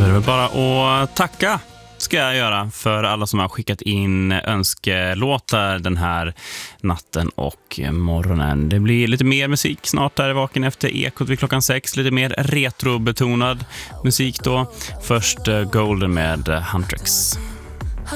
Då är det väl bara att tacka ska jag göra för alla som har skickat in önskelåtar den här natten och morgonen. Det blir lite mer musik snart där i Vaken efter Ekot vid klockan 6. Lite mer retrobetonad musik då. Först Golden med Huntrix.